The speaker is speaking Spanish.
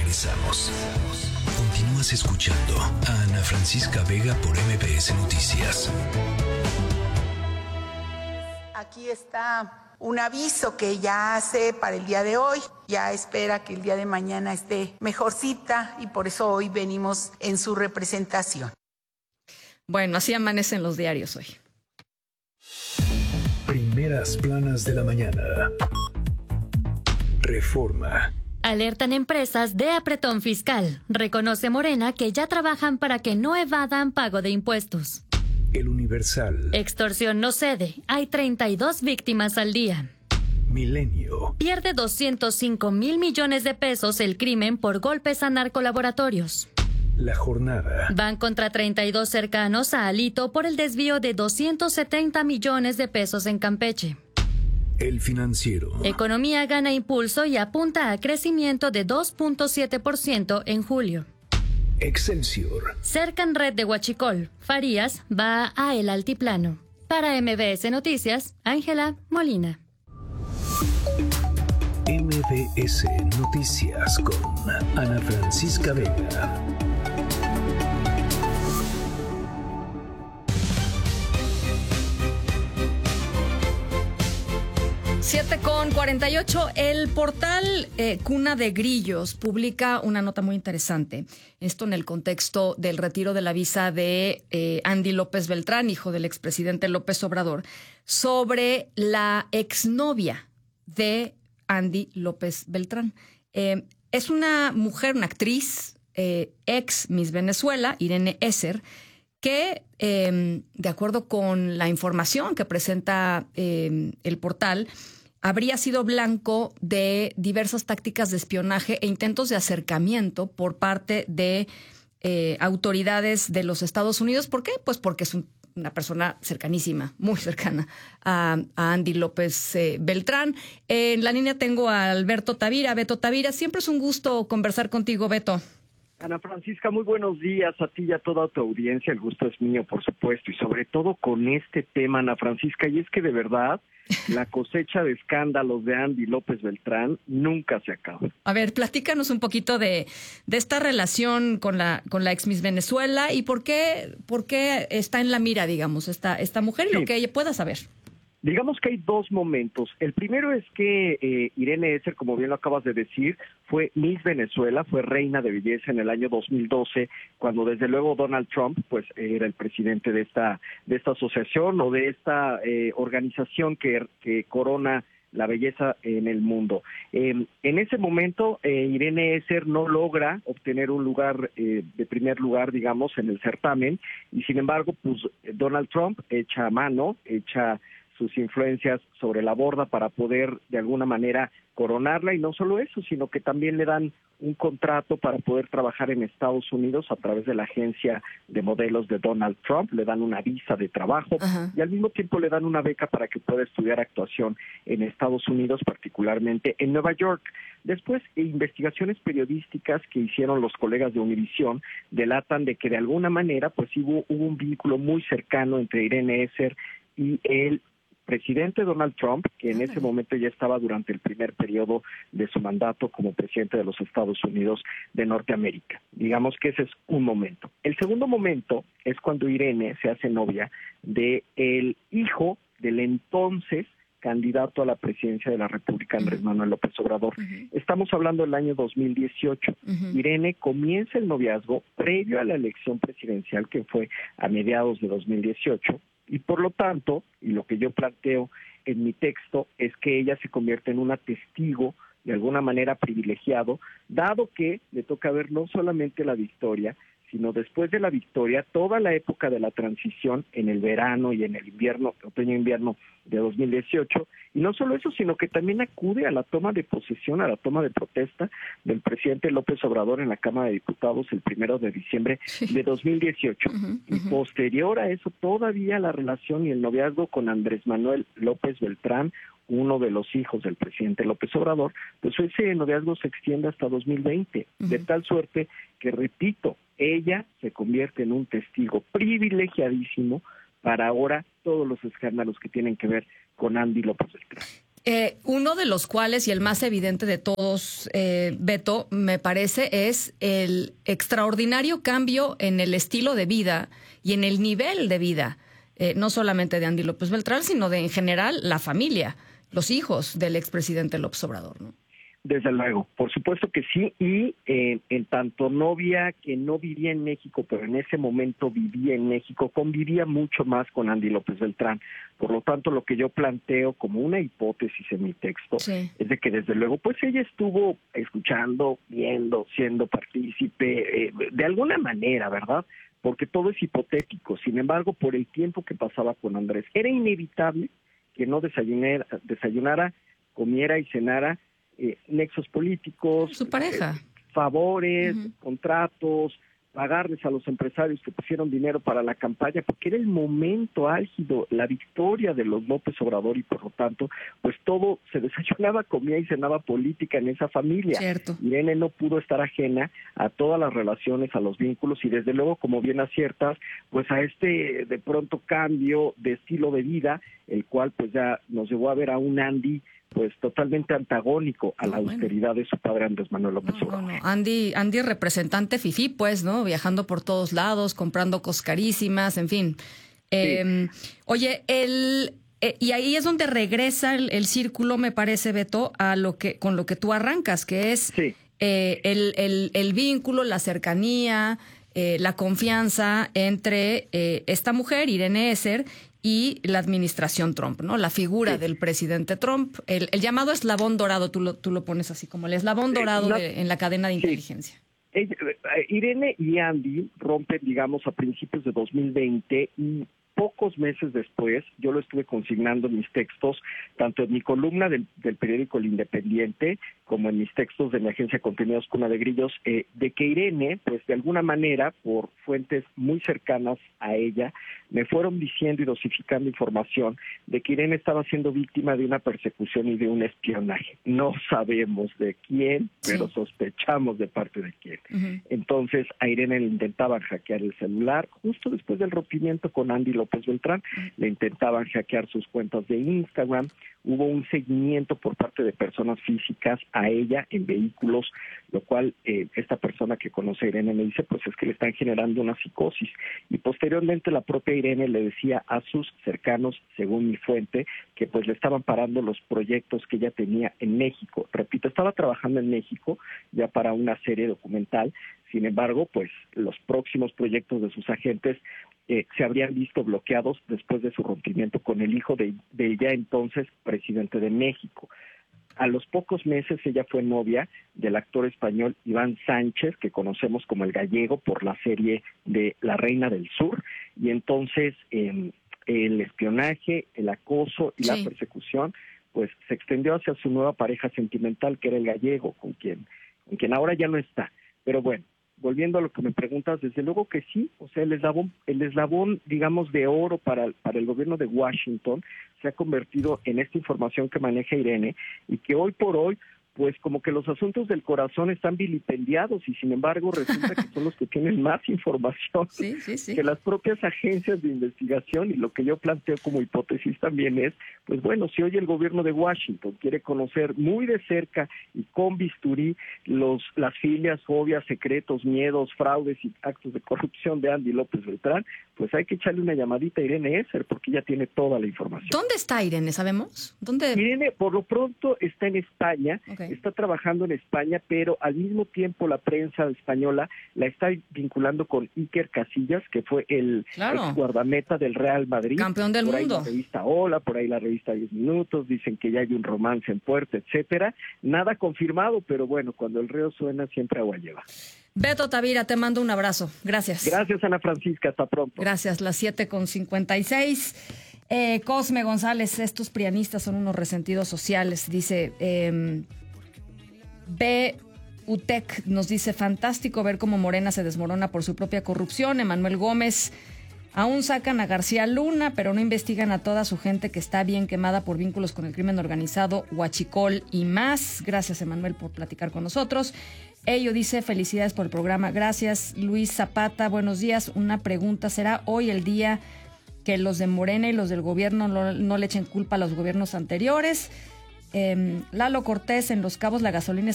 regresamos. Continúas escuchando a Ana Francisca Vega por MBS Noticias. Aquí está un aviso que ya hace para el día de hoy. Ya espera que el día de mañana esté mejorcita y por eso hoy venimos en su representación. Bueno, así amanecen los diarios hoy. Primeras planas de la mañana. Reforma. Alertan empresas de apretón fiscal. Reconoce Morena que ya trabajan para que no evadan pago de impuestos. El Universal. Extorsión no cede. Hay 32 víctimas al día. Milenio. Pierde 205 mil millones de pesos el crimen por golpes a narcolaboratorios. La Jornada. Van contra 32 cercanos a Alito por el desvío de 270 millones de pesos en Campeche. El Financiero. Economía gana impulso y apunta a crecimiento de 2.7% en julio. Excelsior. Cercan red de Huachicol. Farías va a El Altiplano. Para MBS Noticias, Ángela Molina. MBS Noticias con Ana Francisca Vega. 7:48, el portal Cuna de Grillos publica una nota muy interesante. Esto en el contexto del retiro de la visa de Andy López Beltrán, hijo del expresidente López Obrador, sobre la exnovia de Andy López Beltrán. Es una mujer, una actriz, ex Miss Venezuela, Irene Esser, que, de acuerdo con la información que presenta el portal, habría sido blanco de diversas tácticas de espionaje e intentos de acercamiento por parte de autoridades de los Estados Unidos. ¿Por qué? Pues porque es una persona cercanísima, muy cercana a Andy López Beltrán. En la línea tengo a Alberto Tavira. Beto Tavira, siempre es un gusto conversar contigo, Beto. Ana Francisca, muy buenos días a ti y a toda tu audiencia. El gusto es mío, por supuesto, y sobre todo con este tema, Ana Francisca, y es que de verdad la cosecha de escándalos de Andy López Beltrán nunca se acaba. A ver, platícanos un poquito de esta relación con la ex Miss Venezuela y por qué está en la mira, digamos, esta mujer y lo que ella pueda saber. Digamos que hay dos momentos. El primero es que Irene Esser, como bien lo acabas de decir, fue Miss Venezuela, fue reina de belleza en el año 2012, cuando desde luego Donald Trump pues era el presidente de esta asociación o de esta organización que corona la belleza en el mundo. En ese momento, Irene Esser no logra obtener un lugar de primer lugar, digamos, en el certamen, y sin embargo, pues Donald Trump echa sus influencias sobre la borda para poder de alguna manera coronarla, y no solo eso, sino que también le dan un contrato para poder trabajar en Estados Unidos a través de la agencia de modelos de Donald Trump, le dan una visa de trabajo y al mismo tiempo le dan una beca para que pueda estudiar actuación en Estados Unidos, particularmente en Nueva York. Después, investigaciones periodísticas que hicieron los colegas de Univisión delatan de que de alguna manera pues hubo un vínculo muy cercano entre Irene Esser y el presidente Donald Trump, que en ese momento ya estaba durante el primer periodo de su mandato como presidente de los Estados Unidos de Norteamérica. Digamos que ese es un momento. El segundo momento es cuando Irene se hace novia de el hijo del entonces candidato a la presidencia de la República, Andrés Manuel López Obrador. Estamos hablando del año 2018. Irene comienza el noviazgo previo a la elección presidencial, que fue a mediados de 2018, y por lo tanto, y lo que yo planteo en mi texto, es que ella se convierte en una testigo de alguna manera privilegiado, dado que le toca ver no solamente la victoria, sino después de la victoria, toda la época de la transición en el verano y en el invierno, otoño-invierno de 2018, y no solo eso, sino que también acude a la toma de posesión, a la toma de protesta del presidente López Obrador en la Cámara de Diputados el 1 de diciembre de 2018. Y posterior a eso, todavía la relación y el noviazgo con Andrés Manuel López Beltrán, uno de los hijos del presidente López Obrador, pues ese noviazgo se extiende hasta 2020, de tal suerte que, repito, ella se convierte en un testigo privilegiadísimo para ahora todos los escándalos que tienen que ver con Andy López Beltrán. Uno de los cuales, y el más evidente de todos, Beto, me parece, es el extraordinario cambio en el estilo de vida y en el nivel de vida, no solamente de Andy López Beltrán, sino de, en general, la familia, los hijos del expresidente López Obrador, ¿no? Desde luego, por supuesto que sí, y en tanto novia que no vivía en México, pero en ese momento vivía en México, convivía mucho más con Andy López Beltrán. Por lo tanto, lo que yo planteo como una hipótesis en mi texto es de que desde luego, pues ella estuvo escuchando, viendo, siendo partícipe, de alguna manera, ¿verdad? Porque todo es hipotético. Sin embargo, por el tiempo que pasaba con Andrés, era inevitable que no desayunara, comiera y cenara nexos políticos, su pareja, favores, contratos, pagarles a los empresarios que pusieron dinero para la campaña, porque era el momento álgido, la victoria de los López Obrador, y por lo tanto, pues todo se desayunaba, comía y cenaba política en esa familia. Cierto. Irene no pudo estar ajena a todas las relaciones, a los vínculos, y desde luego, como bien aciertas, pues a este de pronto cambio de estilo de vida, el cual pues ya nos llevó a ver a un Andy pues totalmente antagónico a la austeridad de su padre Andrés Manuel López Obrador. Andy representante fifí, pues, ¿no? Viajando por todos lados, comprando cosas carísimas, en fin. Sí. Oye, y ahí es donde regresa el círculo, me parece, Beto, a con lo que tú arrancas, que es el vínculo, la cercanía, la confianza entre esta mujer, Irene Esser, y la administración Trump, ¿no? La figura del presidente Trump, el llamado eslabón dorado, tú lo pones así, como el eslabón dorado en la cadena de inteligencia. Irene y Andy rompen, digamos, a principios de 2020 y pocos meses después, yo lo estuve consignando en mis textos, tanto en mi columna del periódico El Independiente, como en mis textos de mi agencia de contenidos Cuna de Grillos, de que Irene, pues de alguna manera, por fuentes muy cercanas a ella, me fueron diciendo y dosificando información de que Irene estaba siendo víctima de una persecución y de un espionaje. No sabemos de quién, pero sospechamos de parte de quién. Entonces, a Irene le intentaban hackear el celular, justo después del rompimiento con Andy López Beltrán, le intentaban hackear sus cuentas de Instagram, hubo un seguimiento por parte de personas físicas a ella en vehículos, lo cual esta persona que conoce a Irene me dice, pues es que le están generando una psicosis. Y posteriormente la propia Irene le decía a sus cercanos, según mi fuente, que pues le estaban parando los proyectos que ella tenía en México. Repito, estaba trabajando en México ya para una serie documental. Sin embargo, pues los próximos proyectos de sus agentes se habrían visto bloqueados después de su rompimiento con el hijo de ya entonces presidente de México. A los pocos meses ella fue novia del actor español Iván Sánchez, que conocemos como el Gallego por la serie de La Reina del Sur, y entonces el espionaje, el acoso y la persecución pues se extendió hacia su nueva pareja sentimental, que era el Gallego, con quien ahora ya no está. Pero bueno, volviendo a lo que me preguntas, desde luego que sí, o sea, el eslabón, digamos, de oro para el gobierno de Washington se ha convertido en esta información que maneja Irene y que hoy por hoy, pues como que los asuntos del corazón están vilipendiados y sin embargo resulta que son los que tienen más información que las propias agencias de investigación, y lo que yo planteo como hipótesis también es, pues bueno, si hoy el gobierno de Washington quiere conocer muy de cerca y con bisturí las filias, fobias, secretos, miedos, fraudes y actos de corrupción de Andy López Beltrán, pues hay que echarle una llamadita a Irene Esser porque ella tiene toda la información. ¿Dónde está Irene? ¿Sabemos? Irene, por lo pronto, está en España. Está trabajando en España, pero al mismo tiempo la prensa española la está vinculando con Iker Casillas, que fue el ex guardameta del Real Madrid. Campeón del mundo. Por ahí la revista Hola, por ahí la revista 10 Minutos, dicen que ya hay un romance en puerta, etcétera. Nada confirmado, pero bueno, cuando el río suena siempre agua lleva. Beto Tavira, te mando un abrazo. Gracias. Gracias, Ana Francisca. Hasta pronto. Gracias. Las 7:56. Cosme González, estos prianistas son unos resentidos sociales, dice... B. UTEC nos dice, fantástico ver cómo Morena se desmorona por su propia corrupción. Emanuel Gómez, aún sacan a García Luna, pero no investigan a toda su gente que está bien quemada por vínculos con el crimen organizado, huachicol y más. Gracias, Emanuel, por platicar con nosotros. Ello dice, felicidades por el programa. Gracias. Luis Zapata, buenos días. Una pregunta, ¿será hoy el día que los de Morena y los del gobierno no le echen culpa a los gobiernos anteriores? Lalo Cortés, en Los Cabos la gasolina